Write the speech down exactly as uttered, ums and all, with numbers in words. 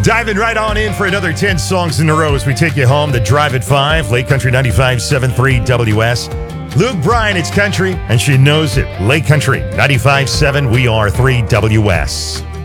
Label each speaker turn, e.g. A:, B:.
A: Diving right on in for another ten songs in a row as we take you home. The Drive at five, Lake Country ninety-five point seven three W S. Luke Bryan, it's country, and she knows it. Lake Country ninety-five point seven, we are three W S.